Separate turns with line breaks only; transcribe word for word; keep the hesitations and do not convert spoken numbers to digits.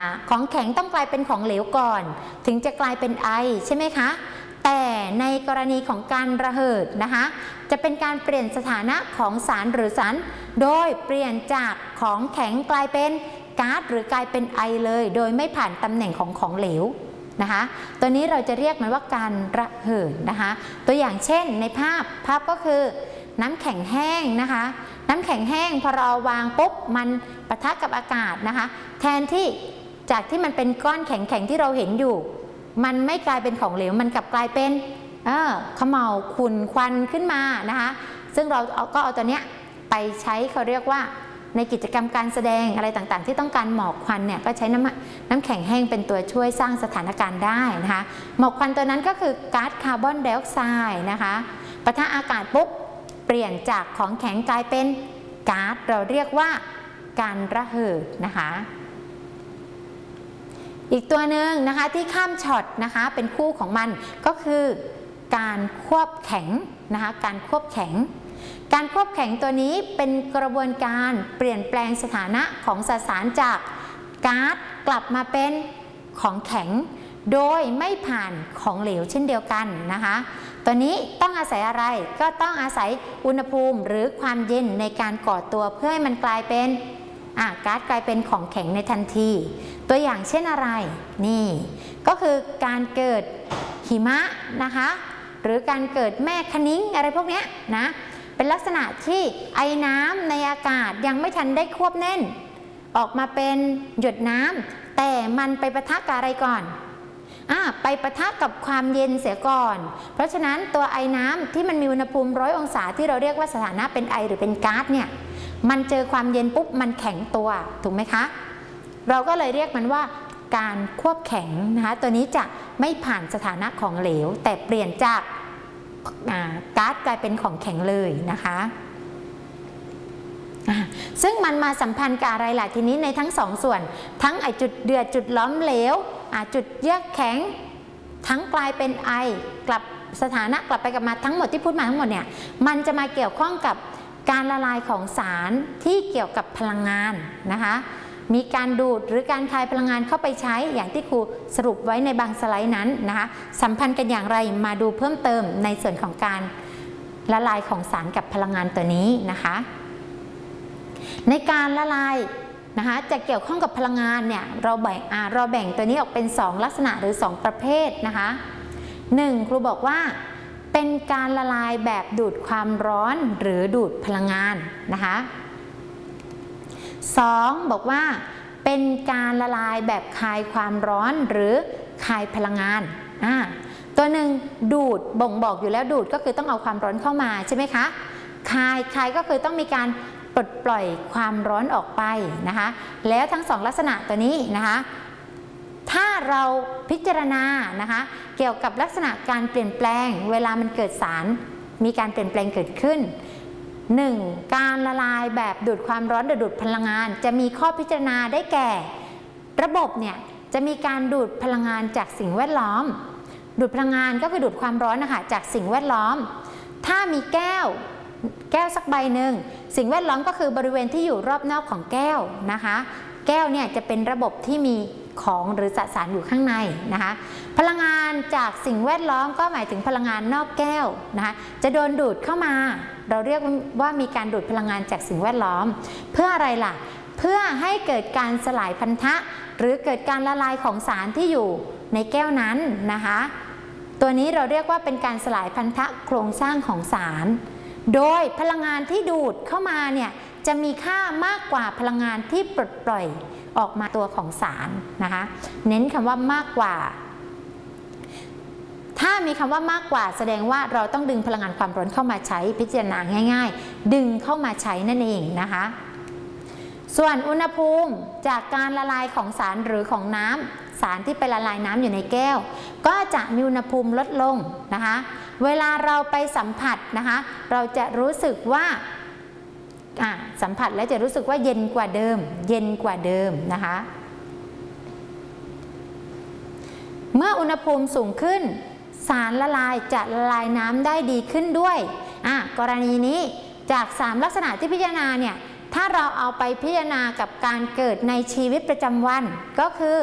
ของแข็งต้องกลายเป็นของเหลวก่อนถึงจะกลายเป็นไอใช่ไหมคะแต่ในกรณีของการระเหิดนะคะจะเป็นการเปลี่ยนสถานะของสารหรือสารโดยเปลี่ยนจากของแข็งกลายเป็นก๊าซหรือกลายเป็นไอเลยโดยไม่ผ่านตำแหน่งของของเหลวนะคะตัวนี้เราจะเรียกมันว่าการระเหิดนะคะตัวอย่างเช่นในภาพภาพก็คือน้ำแข็งแห้งนะคะน้ำแข็งแห้งพอเราวางปุ๊บมันปะทะกับอากาศนะคะแทนที่จากที่มันเป็นก้อนแข็งๆที่เราเห็นอยู่มันไม่กลายเป็นของเหลวมันกลับกลายเป็นเออเขม่าขุ่นควันขึ้นมานะคะซึ่งเราก็เอาตัวเนี้ยไปใช้เขาเรียกว่าในกิจกรรมการแสดงอะไรต่างๆที่ต้องการหมอกควันเนี่ยก็ใช้น้ำน้ำแข็งแห้งเป็นตัวช่วยสร้างสถานการณ์ได้นะคะหมอกควันตัวนั้นก็คือก๊าซคาร์บอนไดออกไซด์นะคะปะทะอากาศปุ๊บเปลี่ยนจากของแข็งกลายเป็นก๊าซเราเรียกว่าการระเหิดนะคะอีกตัวหนึ่งนะคะที่ข้ามช็อตนะคะเป็นคู่ของมันก็คือการควบแข็งนะคะการควบแข็งการควบแข็งตัวนี้เป็นกระบวนการเปลี่ยนแปลงสถานะของสสารจากก๊าซกลับมาเป็นของแข็งโดยไม่ผ่านของเหลวเช่นเดียวกันนะคะตัวนี้ต้องอาศัยอะไรก็ต้องอาศัยอุณหภูมิหรือความเย็นในการก่อตัวเพื่อให้มันกลายเป็นก๊าซกลายเป็นของแข็งในทันทีตัวอย่างเช่นอะไรนี่ก็คือการเกิดหิมะนะคะหรือการเกิดแม่คะนิ้งอะไรพวกนี้นะเป็นลักษณะที่ไอน้ำในอากาศยังไม่ทันได้ควบแน่นออกมาเป็นหยดน้ำแต่มันไปปะทะกับอะไรก่อนอ่าไปปะทะกับความเย็นเสียก่อนเพราะฉะนั้นตัวไอน้ำที่มันมีอุณหภูมิร้อยองศาที่เราเรียกว่าสถานะเป็นไอหรือเป็นก๊าซเนี่ยมันเจอความเย็นปุ๊บมันแข็งตัวถูกไหมคะเราก็เลยเรียกมันว่าการควบแข็งนะคะตัวนี้จะไม่ผ่านสถานะของเหลวแต่เปลี่ยนจากก๊าซกลายเป็นของแข็งเลยนะคะซึ่งมันมาสัมพันธ์กับอะไรล่ะทีนี้ในทั้งสองส่วนทั้งไอจุดเดือดจุดล้อมเหลวจุดเยือกแข็งทั้งกลายเป็นไอกลับสถานะกลับไปกลับมาทั้งหมดที่พูดมาทั้งหมดเนี่ยมันจะมาเกี่ยวข้องกับการละลายของสารที่เกี่ยวกับพลังงานนะคะมีการดูดหรือการคายพลังงานเข้าไปใช้อย่างที่ครูสรุปไว้ในบางสไลด์นั้นนะคะสัมพันธ์กันอย่างไรมาดูเพิ่มเติมในส่วนของการละลายของสารกับพลังงานตัวนี้นะคะในการละลายนะคะจะเกี่ยวข้องกับพลังงานเนี่ยเราแบ่งเราแบ่งตัวนี้ออกเป็นสองลักษณะหรือสองประเภทนะคะหนึ่งครูบอกว่าเป็นการละลายแบบดูดความร้อนหรือดูดพลังงานนะคะสองบอกว่าเป็นการละลายแบบคายความร้อนหรือคายพลังงานอ่าตัวหนึ่งดูดบ่งบอกอยู่แล้วดูดก็คือต้องเอาความร้อนเข้ามาใช่ไหมคะคายคายก็คือต้องมีการปลดปล่อยความร้อนออกไปนะคะแล้วทั้งสองลักษณะตัวนี้นะคะถ้าเราพิจารณานะคะเกี่ยวกับลักษณะการเปลี่ยนแปลงเวลามันเกิดสารมีการเปลี่ยนแปลงเกิดขึ้นหนึ่งการละลายแบบดูดความร้อนหรือดูดพลังงานจะมีข้อพิจารณาได้แก่ระบบเนี่ยจะมีการดูดพลังงานจากสิ่งแวดล้อมดูดพลังงานก็คือดูดความร้อนนะคะจากสิ่งแวดล้อมถ้ามีแก้วแก้วสักใบหนึ่งสิ่งแวดล้อมก็คือบริเวณที่อยู่รอบนอกของแก้วนะคะแก้วเนี่ยจะเป็นระบบที่มีของหรือสสารอยู่ข้างในนะคะพลังงานจากสิ่งแวดล้อมก็หมายถึงพลังงานนอกแก้วนะคะจะโดนดูดเข้ามาเราเรียกว่ามีการดูดพลังงานจากสิ่งแวดล้อมเพื่ออะไรล่ะเพื่อให้เกิดการสลายพันธะหรือเกิดการละลายของสารที่อยู่ในแก้วนั้นนะคะตัวนี้เราเรียกว่าเป็นการสลายพันธะโครงสร้างของสารโดยพลังงานที่ดูดเข้ามาเนี่ยจะมีค่ามากกว่าพลังงานที่ปลดปล่อยออกมาตัวของสารนะคะเน้นคำว่ามากกว่าถ้ามีคำว่ามากกว่าแสดงว่าเราต้องดึงพลังงานความร้อนเข้ามาใช้พิจารณาง่ายๆดึงเข้ามาใช้นั่นเองนะคะส่วนอุณหภูมิจากการละลายของสารหรือของน้ำสารที่ไปละลายน้ำอยู่ในแก้วก็จะมีอุณหภูมิลดลงนะคะเวลาเราไปสัมผัสนะคะเราจะรู้สึกว่าสัมผัสแล้วจะรู้สึกว่าเย็นกว่าเดิมเย็นกว่าเดิมนะคะเมื่ออุณหภูมิสูงขึ้นสารละลายจะละลายน้ำได้ดีขึ้นด้วยกรณีนี้จากสามลักษณะที่พิจารณาเนี่ยถ้าเราเอาไปพิจารณากับการเกิดในชีวิตประจำวันก็คือ